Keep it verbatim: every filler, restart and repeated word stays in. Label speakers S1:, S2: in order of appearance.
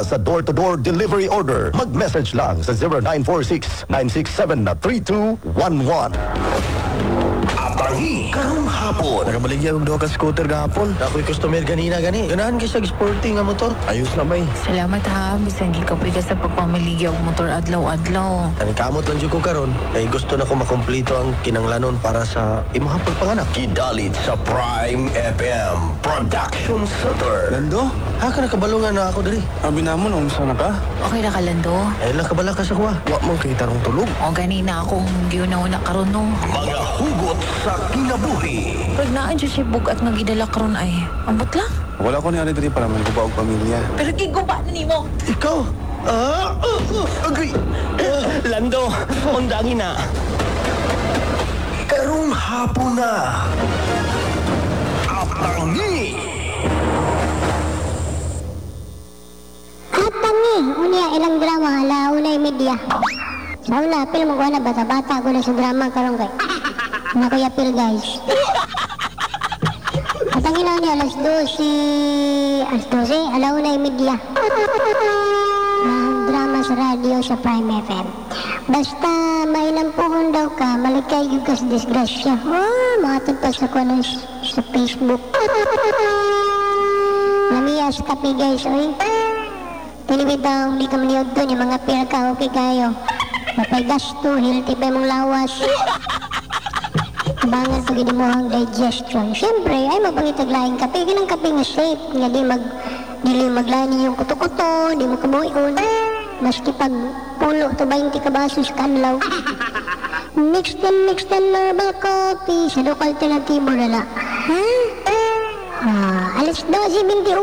S1: para sa door-to-door delivery order. Mag-message lang sa zero nine four six, nine six seven, three two one one. Atangi karong hapon.
S2: Nakabaligya yung duha ka scooter gahapon.
S3: Ako'y customer ganina gani. Ganahan kay sa sporting nga motor.
S2: Ayos na bay.
S4: Salamat ha, bisan gikapoy ka sa pagpamiligya og motor adlaw-adlaw.
S3: Kani kamot lang jud ko karon. Kay gusto na ko makumpleto ang kinanglanon para sa imong pagpanganak.
S1: Kidalit sa Prime F M Production Center.
S2: Lando,
S3: Ha ka nakabalungan na ako diri.
S2: abi na mo nung sana ka.
S4: Okay na ka, Lando?
S3: Ay lang kabala ka sa kuha.
S2: Wa mo kita rong tulog.
S4: O ganina akong giunaw na karon no.
S1: Mga hugot sa kinabuhi.
S4: Pag naan siya siya bugat nga gidala karon ay. Ambot lang.
S2: Wala ko ni ani diri para man kuba og pamilya.
S4: Pero giguba na nimo.
S3: Ikaw? Ah, uh, uh, agree. Uh,
S5: Lando, undangin na.
S1: Karong hapon na. Atangi.
S6: Hatangi, unya ilang drama hala unay media. Sa una, apil mo ko na bata-bata ko na sa drama karong kay. Na kuya apil guys. Hatangi na unya alas dose, alas dose, ala unay media. Ang drama sa radio sa Prime F M. Basta mainampuhon daw ka, malikay yung ka sa disgrasya. Ah, makatod pa sa kuno sa Facebook. Namiyas kapi guys, oy. Tinibid daw, hindi ka maniyod doon, yung mga pira ka, okay kayo. Mapay gasto, healthy pa mong lawas. Abangan pag mo ang digestion. Siyempre, ay mapangitaglaing kape, ganang kape nga safe. Nga di mag, dili maglani yung kuto-kuto, di mo kabuion. Maski pag pulo to twenty ka basos kanlaw. Mixed and mixed and herbal coffee, sa local alternatibo na la. Ha? Ah, alas twelve twenty-one.